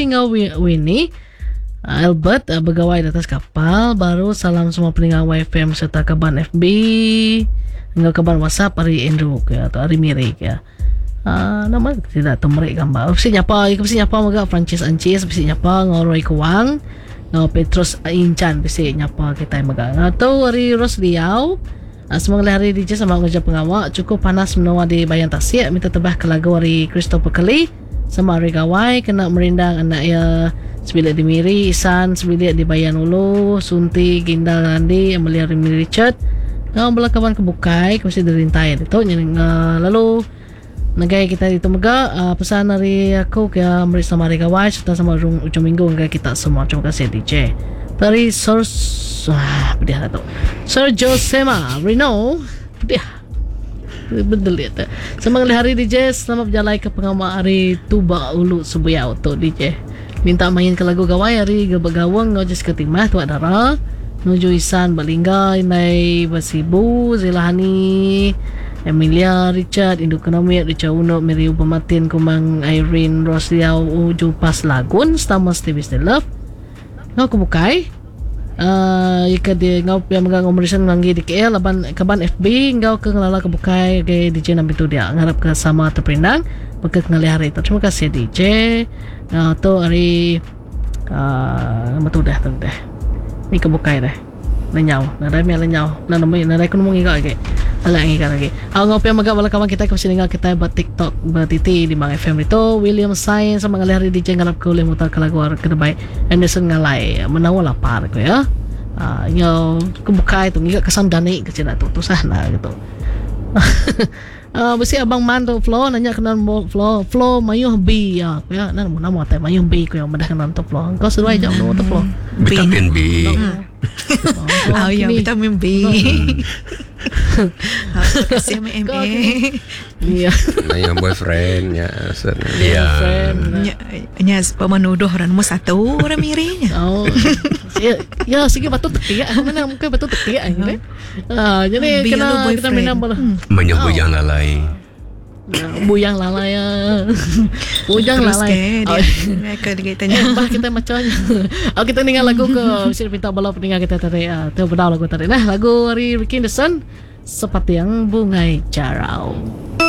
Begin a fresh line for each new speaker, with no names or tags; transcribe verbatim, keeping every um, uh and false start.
ngau Winnie Albert uh, bergawai di atas kapal. Baru salam semua pendengar Y F M serta kaban F B, ngau kaban WhatsApp hari Andrew ke atau hari Miri ke. Uh, nama tidak temerik gambar. Mesti nyapa, mesti nyapa maga Francis Ancis, mesti nyapa ngau Roy Kuang, ngau Petrus Incan, mesti nyapa kita maga. Atau hari Ros Liao. Uh, semoga hari D J sama ngajak pengawak cukup panas menua di Bayan Tasik. Minta tebah ke lagu hari Christopher Kelly sama hari Gawai kena merindang anak ya sebilik di Miri, Isan sebilik di Bayan Ulu, Sunti Ginda Randi, Amelia Rimi Richard. Ngau belakaban kebukai mesti dirintai itu uh, lalu nagai kita itu mega uh, pesan dari aku ke Meri sama hari Gawai serta sama ujung minggu nagai kita semua. Terima kasih D J dari Sir ah, pedih tu Sir Josema Reno pedih betul itu. Semangat hari D J, selamat berjalan ke pengamak hari Tuba Ulu Subuyau tu D J. Minta main ke lagu Gawai hari Gebagawang ngojis ke timah tuak darah nuju Isan Balingga Inai Basibu Zilahani Emilia Richard Induk Ekonomi Richard Uno Mary Ubamatin Kumang Irene Rosliao Uju Pas Lagun Stamas T V Still Love ngau kebukai Uh, ika di ngau yang mengang umurisan nganggi di K L laban kaban F B ngau ke ngelala kebukai ke D J nampi tu dia ngarap ke sama terperinang beke ngali hari itu. Terima kasih D J. Nah tu hari uh, nama tu dah tu dah ni kebukai dah lenyau nadai mia lenyau nah nama nadai ku ngomong iga lagi ala ngi lagi au ngau pe maga wala kawan kita ke sini kita buat TikTok buat titi di Bang F M itu William Science sama ngali hari D J ngarap ke oleh mutar ke lagu ke debai Anderson ngalai menawa lapar ko ya. Ah, uh, kebukai tu ngiga kesan dani ke cina tu tu sana gitu. Ah, uh, besi abang man tu Flo nanya kenal Flo Flo mayuh B ya ya nan nama teh mayuh B ko yang mendah kenal tu Flo. Engkau sesuai jam tu Flo.
Vitamin B.
Oh ya vitamin B. Kasih M M A.
Iya.
Yang boyfriend ya.
Ya.
Nya pemanuduh orang nombor satu orang mirinya.
Oh. Ya, ya sige batu teki ya. Mana mungkin batu teki ya. Ah, jadi kena kita minum bola.
Banyak bujang lalai.
Buyang lalai ya. Bujang lalai.
Mereka ditanya.
Bah kita macamnya. Oh kita dengar lagu ke mesti minta bola pendengar kita tadi. Ah, tu benar lagu tadi. Nah, lagu hari Ricky Anderson seperti yang bungai jarau.